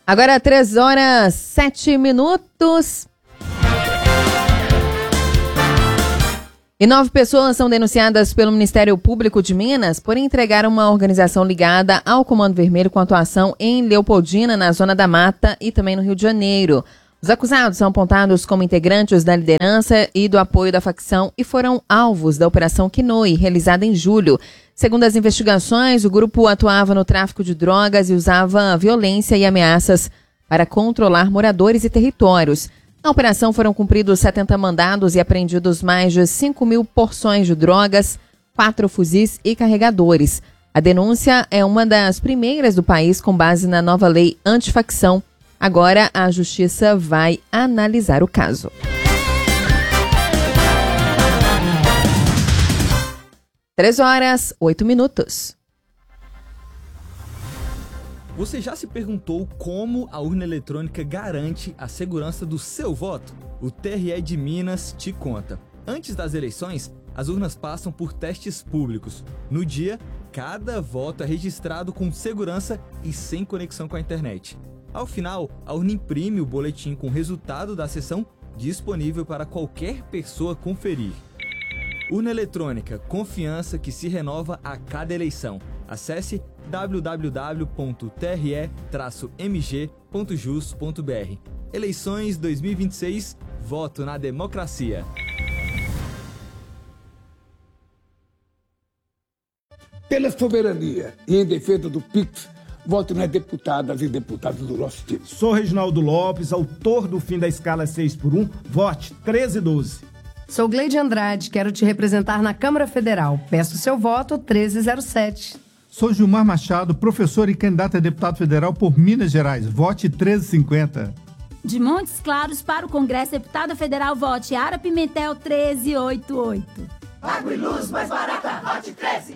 Agora 3h07. E 9 pessoas são denunciadas pelo Ministério Público de Minas por entregar uma organização ligada ao Comando Vermelho com atuação em Leopoldina, na Zona da Mata e também no Rio de Janeiro. Os acusados são apontados como integrantes da liderança e do apoio da facção e foram alvos da Operação Quinoi, realizada em julho. Segundo as investigações, o grupo atuava no tráfico de drogas e usava violência e ameaças para controlar moradores e territórios. Na operação foram cumpridos 70 mandados e apreendidos mais de 5.000 porções de drogas, 4 fuzis e carregadores. A denúncia é uma das primeiras do país com base na nova lei antifacção. Agora a Justiça vai analisar o caso. Três horas, 8 minutos. Você já se perguntou como a urna eletrônica garante a segurança do seu voto? O TRE de Minas te conta. Antes das eleições, as urnas passam por testes públicos. No dia, cada voto é registrado com segurança e sem conexão com a internet. Ao final, a urna imprime o boletim com o resultado da sessão disponível para qualquer pessoa conferir. Urna eletrônica, confiança que se renova a cada eleição. Acesse www.tre-mg.jus.br. Eleições 2026, voto na democracia. Pela soberania e em defesa do PIX, voto nas deputadas e deputados do nosso time. Sou Reginaldo Lopes, autor do fim da escala 6x1, vote 1312. Sou Gleide Andrade, quero te representar na Câmara Federal. Peço seu voto 1307. Sou Gilmar Machado, professor e candidato a deputado federal por Minas Gerais. Vote 1350. De Montes Claros para o Congresso, deputada federal, vote Ara Pimentel 1388. Água e luz mais barata, vote 13.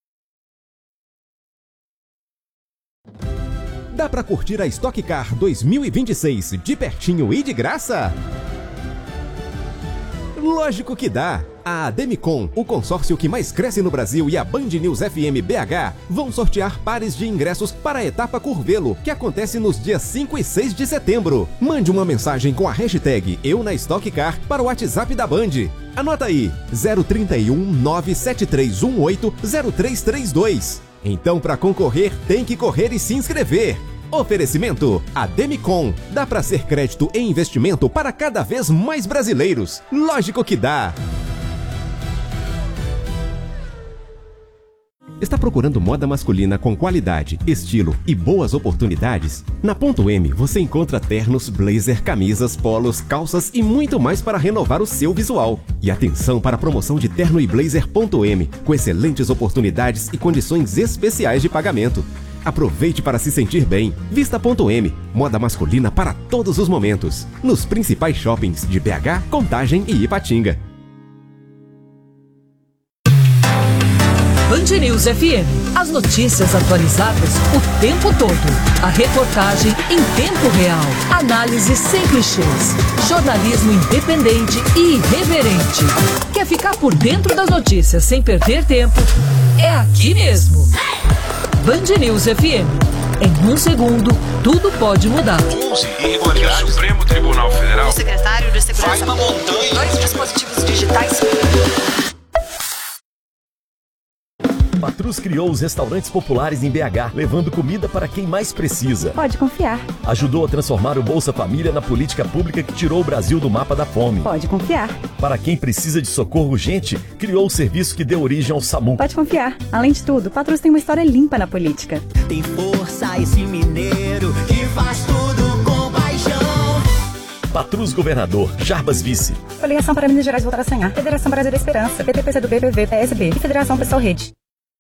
Dá pra curtir a Stock Car 2026 de pertinho e de graça? Lógico que dá! A Ademicon, o consórcio que mais cresce no Brasil, e a Band News FM BH vão sortear pares de ingressos para a etapa Curvelo, que acontece nos dias 5 e 6 de setembro. Mande uma mensagem com a hashtag Eu na Stock Car para o WhatsApp da Band. Anota aí, 031 97318 0332. Então, para concorrer, tem que correr e se inscrever. Oferecimento Ademicon. Dá para ser crédito e investimento para cada vez mais brasileiros. Lógico que dá. Está procurando moda masculina com qualidade, estilo e boas oportunidades? Na Ponto M você encontra ternos, blazer, camisas, polos, calças e muito mais para renovar o seu visual. E atenção para a promoção de terno e blazer Ponto M, com excelentes oportunidades e condições especiais de pagamento. Aproveite para se sentir bem. Vista Ponto M, moda masculina para todos os momentos. Nos principais shoppings de BH, Contagem e Ipatinga. Band News FM. As notícias atualizadas o tempo todo. A reportagem em tempo real. Análise sem clichês. Jornalismo independente e irreverente. Quer ficar por dentro das notícias sem perder tempo? É aqui mesmo. Band News FM. Em um segundo, tudo pode mudar. 11 irregularidades. O Supremo Tribunal Federal. O secretário de Segurança. Faz uma montanha. 2 dispositivos digitais. Patrus criou os restaurantes populares em BH, levando comida para quem mais precisa. Pode confiar. Ajudou a transformar o Bolsa Família na política pública que tirou o Brasil do mapa da fome. Pode confiar. Para quem precisa de socorro urgente, criou o serviço que deu origem ao SAMU. Pode confiar. Além de tudo, Patrus tem uma história limpa na política. Tem força esse mineiro que faz tudo com paixão. Patrus Governador, Jarbas Vice. Coligação para Minas Gerais voltar a sonhar. Federação Brasil da Esperança, PT, PCdoB, PV, PSB e Federação Pessoal Rede.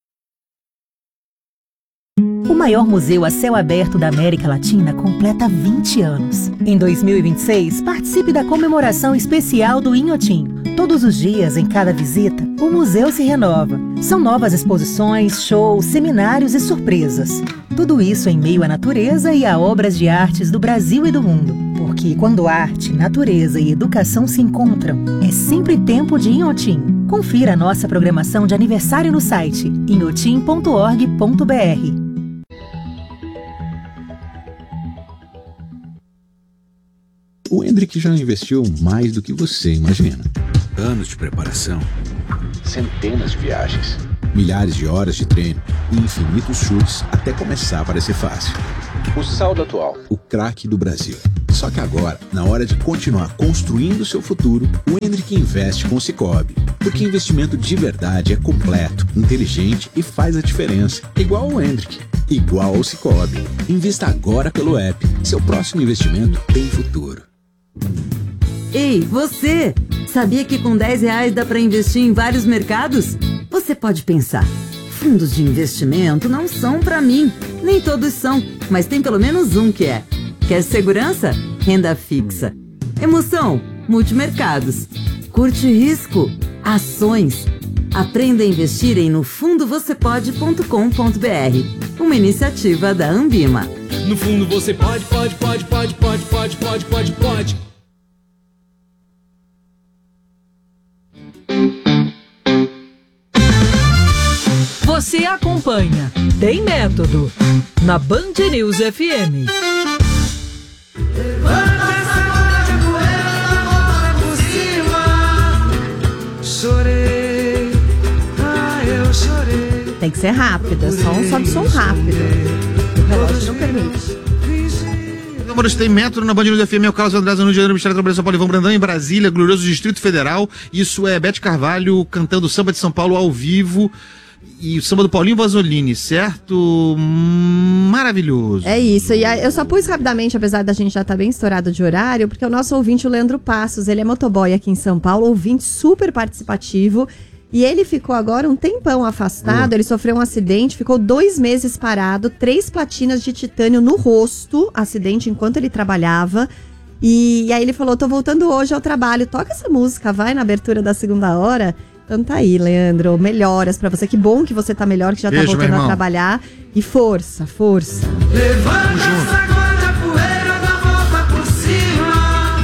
O maior museu a céu aberto da América Latina completa 20 anos. Em 2026, participe da comemoração especial do Inhotim. Todos os dias, em cada visita, o museu se renova. São novas exposições, shows, seminários e surpresas. Tudo isso em meio à natureza e a obras de artes do Brasil e do mundo. Porque quando arte, natureza e educação se encontram, é sempre tempo de Inhotim. Confira a nossa programação de aniversário no site inhotim.org.br. O Hendrick já investiu mais do que você imagina. Anos de preparação, centenas de viagens, milhares de horas de treino e infinitos chutes até começar a parecer fácil. O Saldo Atual, o craque do Brasil. Só que agora, na hora de continuar construindo seu futuro, o Hendrick investe com o Sicoob. Porque investimento de verdade é completo, inteligente e faz a diferença. Igual o Hendrick, igual ao Sicoob. Invista agora pelo app. Seu próximo investimento tem futuro. Ei, você! Sabia que com R$10 dá para investir em vários mercados? Você pode pensar, fundos de investimento não são para mim. Nem todos são, mas tem pelo menos um que é. Quer segurança? Renda fixa. Emoção? Multimercados. Curte risco? Ações. Aprenda a investir em nofundovocepode.com.br. Uma iniciativa da Ambima. No fundo você pode. Você acompanha Tem Método na Band News FM. Tem que ser rápida, só um sobe som rápido. O relógio não permite. Números Tem Método na Band News FM, é o Carlos André, no Rio de Janeiro, Ministério do Trabalho, São Paulo, Ivan Brandão, em Brasília, glorioso Distrito Federal. Isso é Beth Carvalho cantando Samba de São Paulo ao vivo. E o samba do Paulinho Vasolini, certo? Maravilhoso. É isso, e eu só pus rapidamente, apesar da gente já estar bem estourado de horário, porque o nosso ouvinte, o Leandro Passos, ele é motoboy aqui em São Paulo, ouvinte super participativo, e ele ficou agora um tempão afastado, ele sofreu um acidente, ficou 2 meses parado, 3 platinas de titânio no rosto, acidente enquanto ele trabalhava, e aí ele falou, tô voltando hoje ao trabalho, toca essa música, vai na abertura da segunda hora. Então tá aí, Leandro, melhoras pra você. Que bom que você tá melhor, que já tá voltando a trabalhar. E força. Levanta essa guarda, poeira, dá volta por cima.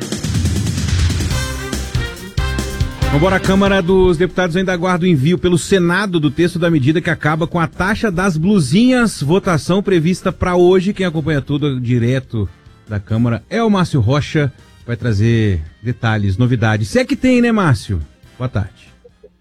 Vambora, a Câmara dos Deputados ainda aguarda o envio pelo Senado do texto da medida que acaba com a taxa das blusinhas. Votação prevista para hoje. Quem acompanha tudo direto da Câmara é o Márcio Rocha. Vai trazer detalhes, novidades. Se é que tem, né, Márcio? Boa tarde.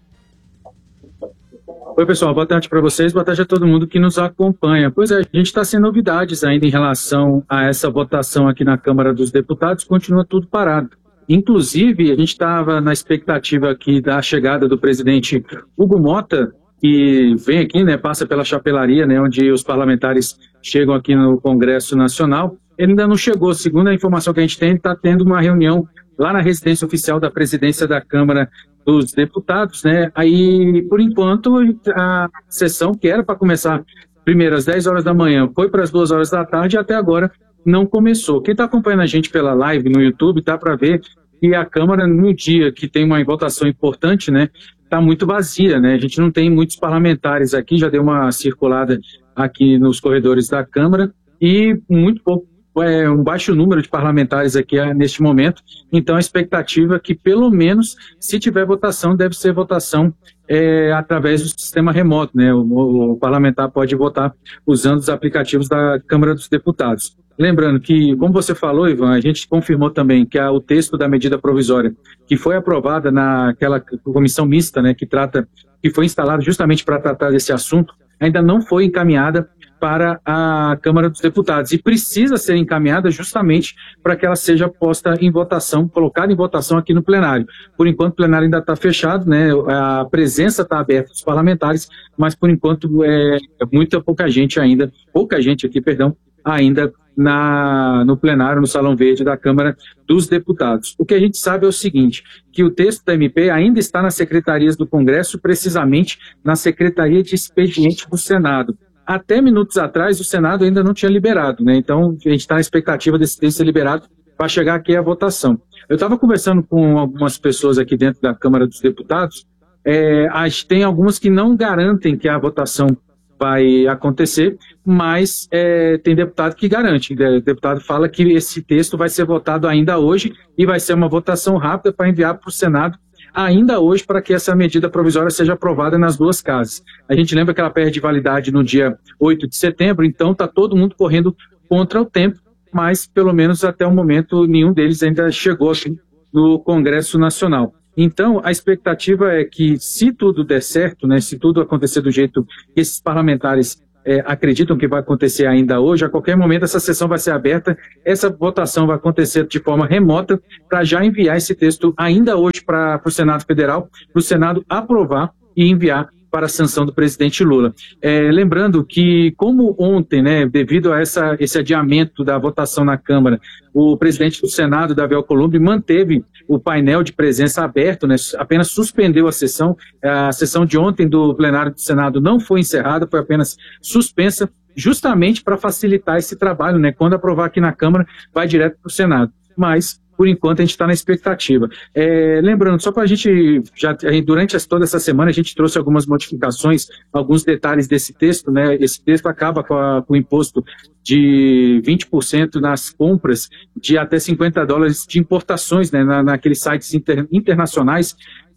Oi, pessoal, boa tarde para vocês, boa tarde a todo mundo que nos acompanha. Pois é, a gente está sem novidades ainda em relação a essa votação aqui na Câmara dos Deputados, continua tudo parado. Inclusive, a gente estava na expectativa aqui da chegada do presidente Hugo Mota, que vem aqui, né, passa pela chapelaria, né, onde os parlamentares chegam aqui no Congresso Nacional. Ele ainda não chegou, segundo a informação que a gente tem, está tendo uma reunião lá na residência oficial da presidência da Câmara dos Deputados, né? Aí, por enquanto, a sessão que era para começar primeiro às 10 horas da manhã, foi para as 2 horas da tarde e até agora não começou. Quem está acompanhando a gente pela live no YouTube, tá para ver que a Câmara, no dia que tem uma votação importante, né, está muito vazia, né? A gente não tem muitos parlamentares aqui, já deu uma circulada aqui nos corredores da Câmara e muito pouco. Um baixo número de parlamentares aqui neste momento, então a expectativa é que pelo menos, se tiver votação, deve ser votação através do sistema remoto, né? O parlamentar pode votar usando os aplicativos da Câmara dos Deputados. Lembrando que, como você falou, Ivan, a gente confirmou também que o texto da medida provisória, que foi aprovada naquela comissão mista, né, que foi instalada justamente para tratar desse assunto, ainda não foi encaminhada para a Câmara dos Deputados e precisa ser encaminhada justamente para que ela seja posta em votação, colocada em votação aqui no plenário. Por enquanto o plenário ainda está fechado, né? A presença está aberta dos parlamentares, mas por enquanto pouca gente aqui, ainda no plenário, no Salão Verde da Câmara dos Deputados. O que a gente sabe é o seguinte, que o texto da MP ainda está nas secretarias do Congresso, precisamente na Secretaria de Expediente do Senado. Até minutos atrás, o Senado ainda não tinha liberado, né? Então, a gente está na expectativa desse texto ser liberado para chegar aqui à votação. Eu estava conversando com algumas pessoas aqui dentro da Câmara dos Deputados, tem algumas que não garantem que a votação vai acontecer, mas tem deputado que garante. O deputado fala que esse texto vai ser votado ainda hoje e vai ser uma votação rápida para enviar para o Senado ainda hoje para que essa medida provisória seja aprovada nas 2 casas. A gente lembra que ela perde validade no dia 8 de setembro, então está todo mundo correndo contra o tempo mas pelo menos até o momento nenhum deles ainda chegou aqui no Congresso Nacional. Então, a expectativa é que, se tudo der certo, né, se tudo acontecer do jeito que esses parlamentares acreditam que vai acontecer ainda hoje, a qualquer momento essa sessão vai ser aberta, essa votação vai acontecer de forma remota para já enviar esse texto ainda hoje para o Senado Federal, para o Senado aprovar e enviar para a sanção do presidente Lula. Lembrando que, como ontem, né, devido a esse adiamento da votação na Câmara, o presidente do Senado, Davi Alcolumbre, manteve o painel de presença aberto, né, apenas suspendeu a sessão. A sessão de ontem do plenário do Senado não foi encerrada, foi apenas suspensa, justamente para facilitar esse trabalho, né? Quando aprovar aqui na Câmara, vai direto para o Senado. Mas, por enquanto, a gente está na expectativa. Lembrando, só para a gente, durante toda essa semana, a gente trouxe algumas modificações, alguns detalhes desse texto, né? Esse texto acaba com o imposto de 20% nas compras de até $50 de importações, né? Naqueles sites internacionais,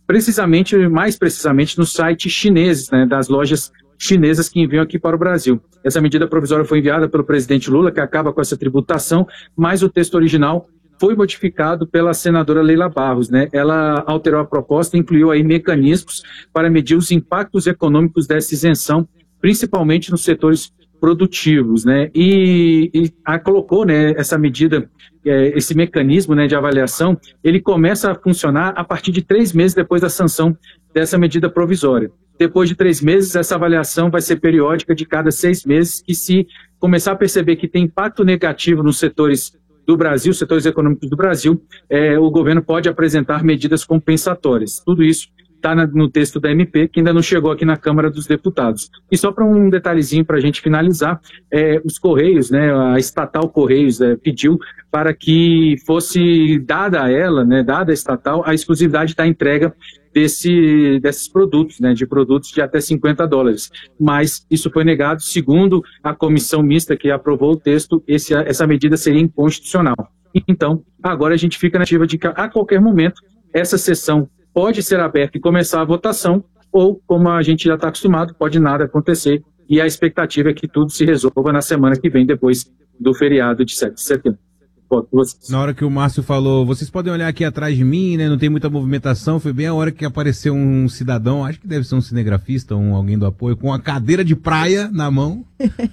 mais precisamente nos sites chineses, né? Das lojas chinesas que enviam aqui para o Brasil. Essa medida provisória foi enviada pelo presidente Lula, que acaba com essa tributação, mas o texto original foi modificado pela senadora Leila Barros, né? Ela alterou a proposta e incluiu aí mecanismos para medir os impactos econômicos dessa isenção, principalmente nos setores produtivos, né? E colocou, né, essa medida, esse mecanismo, né, de avaliação, ele começa a funcionar a partir de 3 meses depois da sanção dessa medida provisória. Depois de 3 meses, essa avaliação vai ser periódica de cada 6 meses, e se começar a perceber que tem impacto negativo nos setores do Brasil, setores econômicos do Brasil, o governo pode apresentar medidas compensatórias. Tudo isso está no texto da MP, que ainda não chegou aqui na Câmara dos Deputados. E só para um detalhezinho para a gente finalizar, os Correios, né, a estatal Correios, pediu para que fosse dada a ela, né, dada a estatal, a exclusividade da entrega desses produtos, né, de produtos de até $50. Mas isso foi negado. Segundo a comissão mista que aprovou o texto, essa medida seria inconstitucional. Então, agora a gente fica na ativa de que a qualquer momento essa sessão pode ser aberta e começar a votação, ou, como a gente já está acostumado, pode nada acontecer, e a expectativa é que tudo se resolva na semana que vem, depois do feriado de 7 de setembro. Na hora que o Márcio falou, vocês podem olhar aqui atrás de mim, né? Não tem muita movimentação. Foi bem a hora que apareceu um cidadão, acho que deve ser um cinegrafista, alguém do apoio, com uma cadeira de praia na mão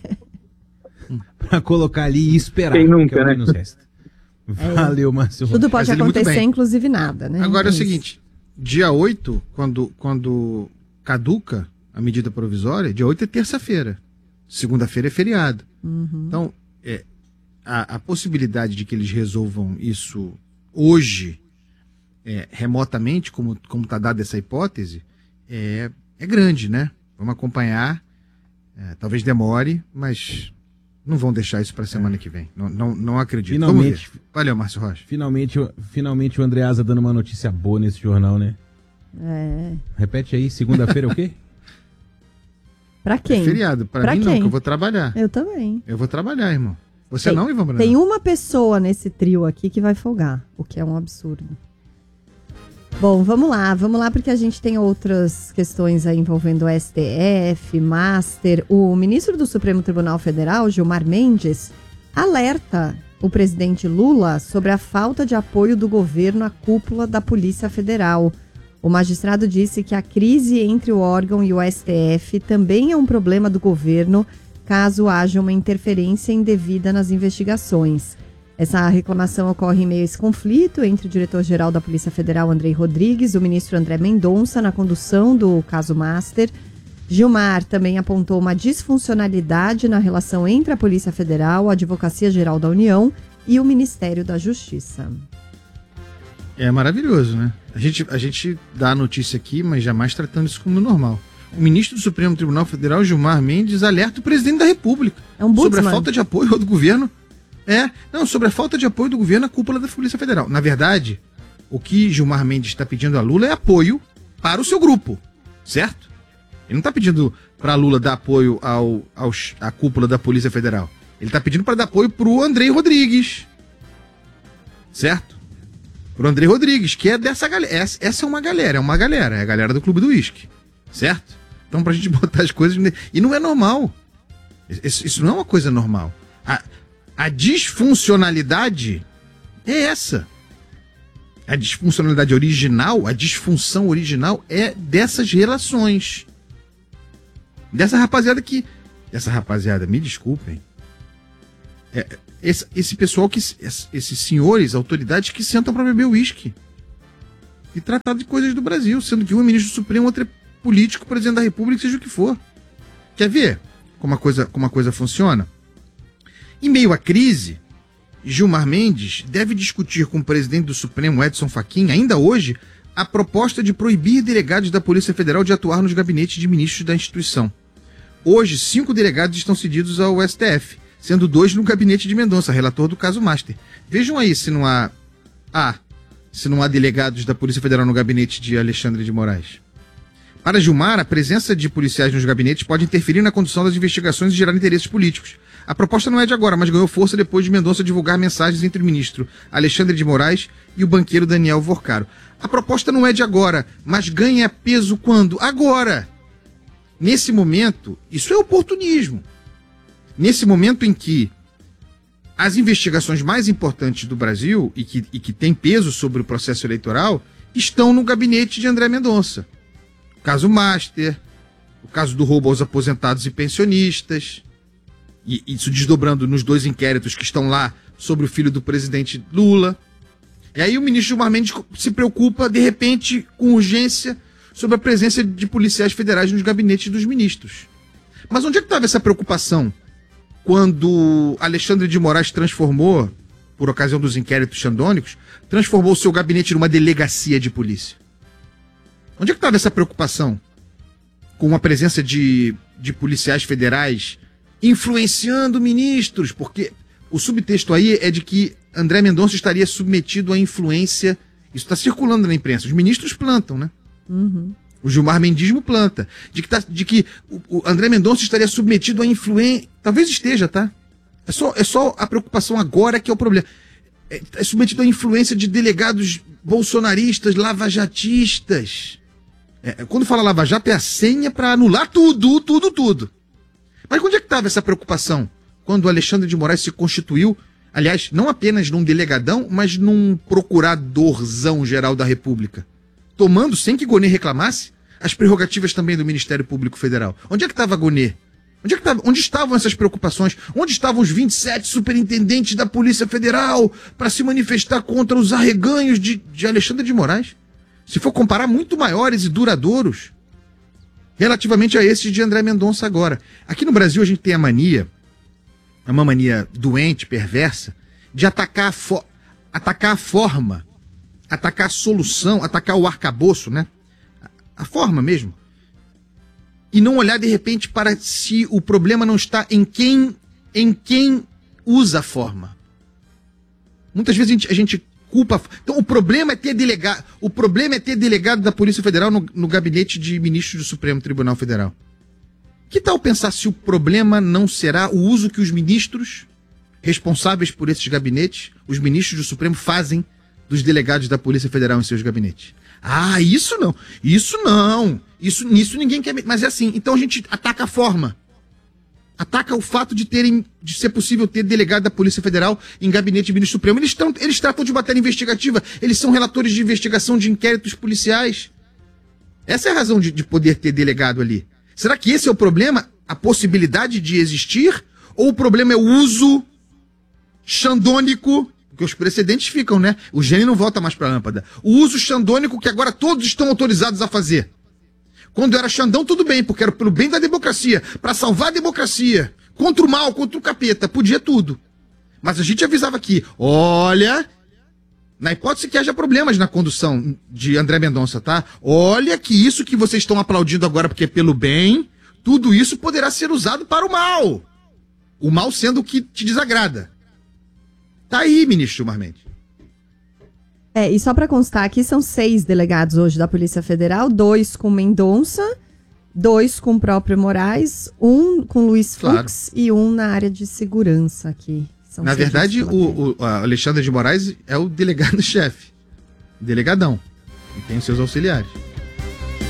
pra colocar ali e esperar. Quem nunca, que é o né? que nos resta. Valeu, Márcio. Tudo pode acontecer, inclusive nada, né? Agora é o seguinte, dia 8, quando caduca a medida provisória, dia 8 é terça-feira. Segunda-feira é feriado. Uhum. Então, a possibilidade de que eles resolvam isso hoje, remotamente, como está dada essa hipótese, é grande, né? Vamos acompanhar, talvez demore, mas não vão deixar isso para a semana que vem. Não acredito. Finalmente, valeu, Márcio Rocha. Finalmente o Andreasa dando uma notícia boa nesse jornal, né? Repete aí, segunda-feira é o quê? Pra quem? É feriado. Pra mim quem? não, que eu vou trabalhar. Eu também. Eu vou trabalhar, irmão. Você não, Ivan Brandão? Tem uma pessoa nesse trio aqui que vai folgar, o que é um absurdo. Bom, vamos lá porque a gente tem outras questões aí envolvendo o STF, Master. O ministro do Supremo Tribunal Federal, Gilmar Mendes, alerta o presidente Lula sobre a falta de apoio do governo à cúpula da Polícia Federal. O magistrado disse que a crise entre o órgão e o STF também é um problema do governo, caso haja uma interferência indevida nas investigações. Essa reclamação ocorre em meio a esse conflito entre o diretor-geral da Polícia Federal, Andrei Rodrigues, e o ministro André Mendonça, na condução do caso Master. Gilmar também apontou uma disfuncionalidade na relação entre a Polícia Federal, a Advocacia Geral da União e o Ministério da Justiça. É maravilhoso, né? A gente dá a notícia aqui, mas jamais tratando isso como normal. O ministro do Supremo Tribunal Federal, Gilmar Mendes, alerta o presidente da República sobre a falta de apoio do governo. Sobre a falta de apoio do governo à cúpula da Polícia Federal. Na verdade, o que Gilmar Mendes está pedindo a Lula é apoio para o seu grupo, certo? Ele não está pedindo para Lula dar apoio à cúpula da Polícia Federal. Ele está pedindo para dar apoio para o Andrei Rodrigues, certo? Para o Andrei Rodrigues, que é dessa galera. Essa é uma galera, é a galera do Clube do Uísque, certo? Então, pra gente botar as coisas... E não é normal. Isso não é uma coisa normal. A disfuncionalidade é essa. A disfuncionalidade original, a disfunção original é dessas relações. Dessa rapaziada, me desculpem. Esse pessoal, esses senhores, autoridades que sentam para beber uísque e tratar de coisas do Brasil, sendo que um é ministro do Supremo, outro é político, presidente da República, seja o que for. Quer ver como a coisa funciona? Em meio à crise, Gilmar Mendes deve discutir com o presidente do Supremo, Edson Fachin, ainda hoje, a proposta de proibir delegados da Polícia Federal de atuar nos gabinetes de ministros da instituição. Hoje, 5 delegados estão cedidos ao STF, sendo 2 no gabinete de Mendonça, relator do caso Master. Vejam aí se não há delegados da Polícia Federal no gabinete de Alexandre de Moraes. Para Gilmar, a presença de policiais nos gabinetes pode interferir na condução das investigações e gerar interesses políticos. A proposta não é de agora, mas ganhou força depois de Mendonça divulgar mensagens entre o ministro Alexandre de Moraes e o banqueiro Daniel Vorcaro. A proposta não é de agora, mas ganha peso quando? Agora! Nesse momento, isso é oportunismo. Nesse momento em que as investigações mais importantes do Brasil e que têm peso sobre o processo eleitoral estão no gabinete de André Mendonça. O caso Master, o caso do roubo aos aposentados e pensionistas, e isso desdobrando nos 2 inquéritos que estão lá sobre o filho do presidente Lula. E aí o ministro Gilmar Mendes se preocupa, de repente, com urgência, sobre a presença de policiais federais nos gabinetes dos ministros. Mas onde é que estava essa preocupação quando Alexandre de Moraes transformou, por ocasião dos inquéritos xandônicos, transformou o seu gabinete numa delegacia de polícia? Onde é que estava essa preocupação com a presença de policiais federais influenciando ministros? Porque o subtexto aí é de que André Mendonça estaria submetido à influência. Isso está circulando na imprensa. Os ministros plantam, né? Uhum. O Gilmar Mendismo planta. De que o André Mendonça estaria submetido à influência. Talvez esteja, tá? É só a preocupação agora que é o problema. É submetido à influência de delegados bolsonaristas, lavajatistas. Quando fala Lava Jato é a senha para anular tudo. Mas onde é que estava essa preocupação? Quando o Alexandre de Moraes se constituiu, aliás, não apenas num delegadão, mas num procuradorzão geral da República, tomando, sem que Gonê reclamasse, as prerrogativas também do Ministério Público Federal. Onde é que estava Gonê? Onde estavam essas preocupações? Onde estavam os 27 superintendentes da Polícia Federal para se manifestar contra os arreganhos de Alexandre de Moraes? Se for comparar, muito maiores e duradouros relativamente a esses de André Mendonça agora. Aqui no Brasil a gente tem uma mania doente, perversa, de atacar a forma, atacar a solução, atacar o arcabouço, né? A forma mesmo. E não olhar de repente para se o problema não está em quem usa a forma. Muitas vezes a gente culpa. Então o problema é ter delegado da Polícia Federal no gabinete de ministros do Supremo Tribunal Federal. Que tal pensar se o problema não será o uso que os ministros responsáveis por esses gabinetes, os ministros do Supremo, fazem dos delegados da Polícia Federal em seus gabinetes? Ah, isso não. Nisso ninguém quer. Mas é assim. Então a gente ataca a forma. Ataca o fato de ser possível ter delegado da Polícia Federal em gabinete de ministro Supremo. Eles tratam de matéria investigativa. Eles são relatores de investigação de inquéritos policiais. Essa é a razão de poder ter delegado ali. Será que esse é o problema? A possibilidade de existir? Ou o problema é o uso xandônico? Porque os precedentes ficam, né? O gênio não volta mais para a lâmpada. O uso xandônico que agora todos estão autorizados a fazer. Quando era Xandão, tudo bem, porque era pelo bem da democracia, para salvar a democracia, contra o mal, contra o capeta, podia tudo. Mas a gente avisava aqui, olha, na hipótese que haja problemas na condução de André Mendonça, tá? Olha que isso que vocês estão aplaudindo agora porque é pelo bem, tudo isso poderá ser usado para o mal. O mal sendo o que te desagrada. Tá aí, ministro Gilmar Mendes. E só para constar, aqui são 6 delegados hoje da Polícia Federal, 2 com Mendonça, 2 com o próprio Moraes, 1 com Luiz Fux e 1 na área de segurança aqui. Na verdade, o Alexandre de Moraes é o delegado-chefe, delegadão, e tem os seus auxiliares.